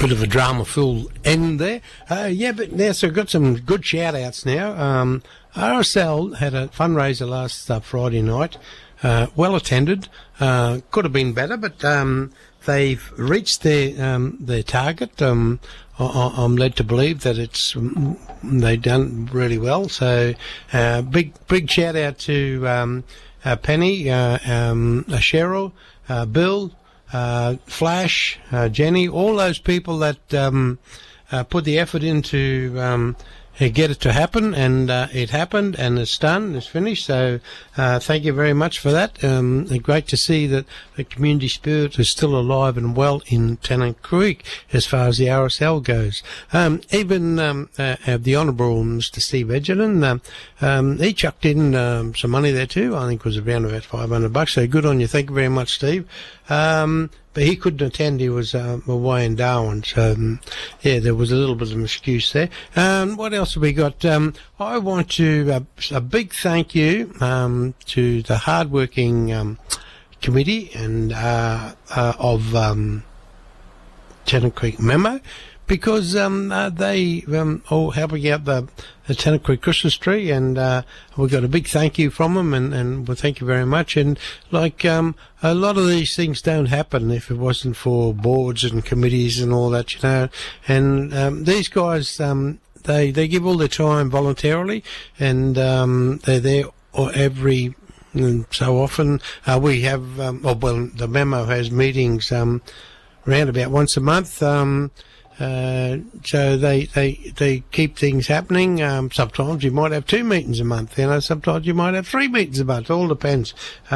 bit of a drama-filled end there. But now, so we've got some good shout-outs now. RSL had a fundraiser last Friday night, well attended. Could have been better, but they've reached their target. I'm led to believe that they've done really well. So big shout-out to Penny, Cheryl, Bill, Flash, Jenny, all those people that put the effort into get it to happen, and it happened, and it's done, it's finished. So thank you very much for that. Great to see that the community spirit is still alive and well in Tennant Creek as far as the RSL goes. Even the Honourable Mr. Steve Edgerton, he chucked in some money there too. I think it was around about $500. So good on you. Thank you very much, Steve. But he couldn't attend. He was away in Darwin. So, there was a little bit of an excuse there. What else have we got? I want to a big thank you to the hard-working committee and of Tennant Creek Memo, because they all helping out the Tennant Creek Christmas tree, and we got a big thank you from them, and well, thank you very much. And a lot of these things don't happen if it wasn't for boards and committees and all that, And these guys, they give all their time voluntarily, and they're there every so often. We have the Memo has meetings around about once a month. So they keep things happening. Sometimes you might have 2 meetings a month. Sometimes you might have 3 meetings a month. All depends.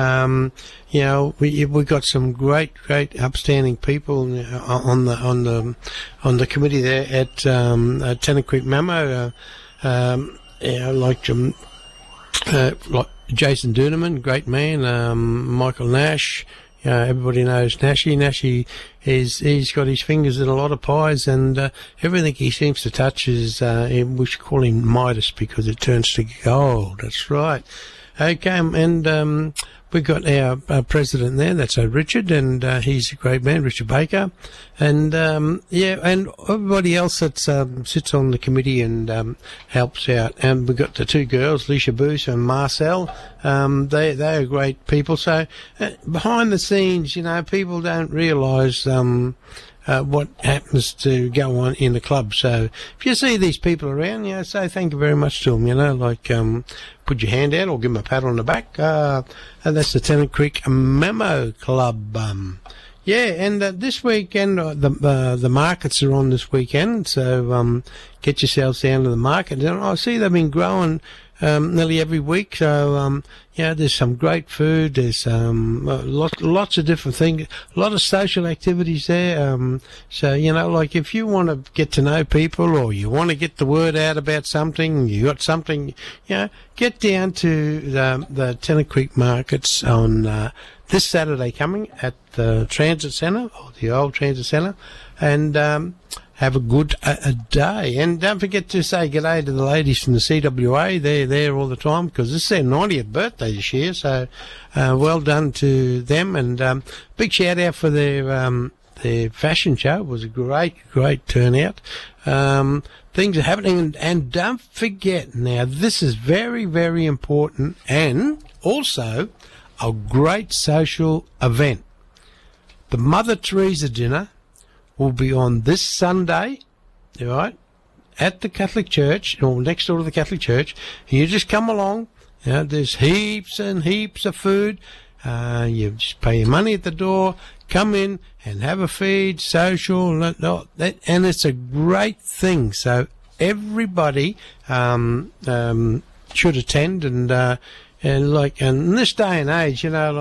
We got some great upstanding people on the committee there at Tennant Creek Memo. Like Jason Duneman, great man. Michael Nash. Everybody knows Nashy. He's got his fingers in a lot of pies, and everything he seems to touch is, we should call him Midas, because it turns to gold. That's right. Okay, and we've got our president there, that's Richard, and he's a great man, Richard Baker. And, and everybody else that sits on the committee and helps out. And we've got the 2 girls, Leisha Boos and Marcel. They are great people. So behind the scenes, people don't realise what happens to go on in the club. So if you see these people around, say thank you very much to them, put your hand out or give them a pat on the back. And that's the Tennant Creek Memo Club. And this weekend, the markets are on this weekend, so get yourselves down to the market. And I see they've been growing nearly every week, so there's some great food, there's lots of different things, a lot of social activities there. So if you want to get to know people, or you want to get the word out about something, you got something, get down to the Tennant Creek markets on this Saturday coming at the Transit Centre, or the old Transit Centre, and have a good day. And don't forget to say g'day to the ladies from the CWA. They're there all the time, because this is their 90th birthday this year, so well done to them. And big shout out for their fashion show. It was a great turnout. Things are happening, and don't forget, now this is very, very important, and also a great social event. The Mother Teresa dinner will be on this Sunday, all right, at the Catholic Church, or next door to the Catholic Church. You just come along. There's heaps and heaps of food. You just pay your money at the door, come in and have a feed, social, and it's a great thing. So everybody should attend, and in this day and age,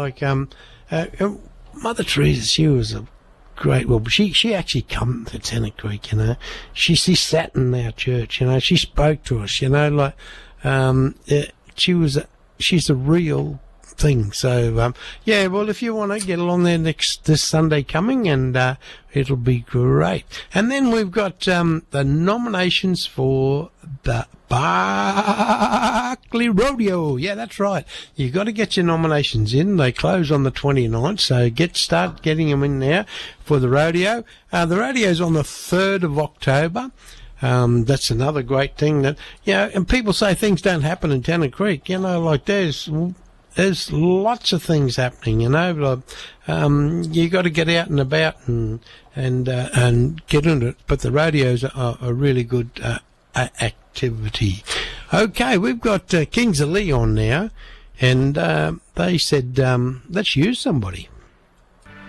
Mother Teresa, she was a great. Well, she actually come to Tennant Creek. She sat in our church. She spoke to us. She's a real thing. So, yeah, well, if you want to get along there this Sunday coming, and it'll be great. And then we've got the nominations for the Barkley Rodeo. Yeah, that's right. You've got to get your nominations in. They close on the 29th, so start getting them in now for the rodeo. The rodeo's on the 3rd of October. That's another great thing that, and people say things don't happen in Tennant Creek, like there's lots of things happening, you got to get out and about and get into it. But the rodeos are a really good activity. Okay, we've got Kings of Leon now, and they said, let's use somebody.